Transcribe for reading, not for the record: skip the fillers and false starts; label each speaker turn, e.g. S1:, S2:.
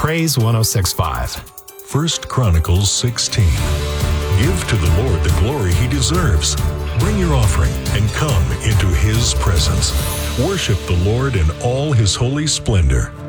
S1: Praise 106.5.
S2: 1 Chronicles 16. Give to the Lord the glory He deserves. Bring your offering and come into His presence. Worship the Lord in all His holy splendor.